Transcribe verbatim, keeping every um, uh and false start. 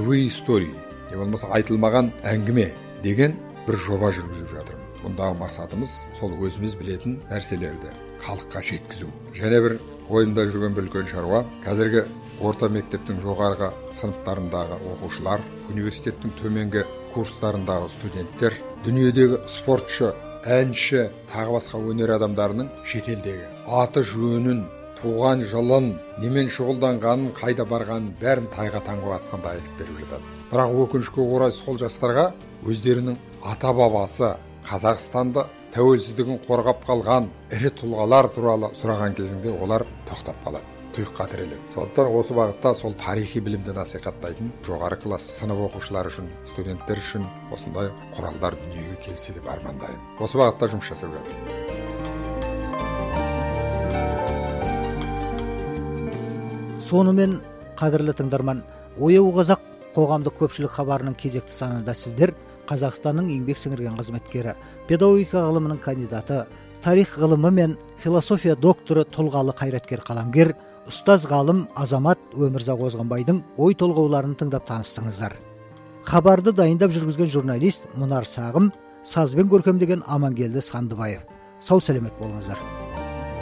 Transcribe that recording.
живые истории, не болмаса айтылмаған әңгіме деген бір жоба жүргізіп жатырмын. Бұндағы мақсатымыз сол өзіміз білетін нәрселерді халыққа жеткізу. Және бір ойымда жүрген бір үлкен шаруа, қазіргі орта мектептің жоғарғы сыныптарындағы оқушылар, университеттің төменгі курстарындағы студенттер, дүниедегі спортшы, әнші, тағы басқа өнер адамдарының шетелдегі аты жөнін, туған жылын, немен шұғылданғанын, қайда барғанын бәрін тайға таңба басқанда айтып беріп жатады. Бірақ өкінішке орай сол жастарға өздерінің ата бабасы Қазақстанды тәуелсіздігін қорғап қалған ірі тұлғалар туралы сұраған кезінде олар тоқтап қалады, тұйыққа тіреледі. Сондықтан осы бағытта сол тарихи білімді насихаттайтын жоғары класс сынып оқушылары үшін, студенттер үшін осындай құралдар дүниеге келсе деп армандаймын. Осы бағытта жұмыс жасап жатырмын. Сонымен, қадірлі тыңдарман, Ояу қазақ қоғамдық көпшілік хабарының кезекті санында сіздер Қазақстанның еңбек сіңірген қызметкері, педагогика ғылымының кандидаты, тарих ғылымы мен философия докторы, тұлғалы қайраткер қаламгер, ұстаз ғалым Азамат Өмірзақ Озғанбайдың ой толғауларын тыңдап таныстыңыздар. Хабарды дайындап жүргізген журналист Мұнар Сағым, сазбен көркемдеген Амангелді Сандыбаев. Сау сәлемет болыңыздар.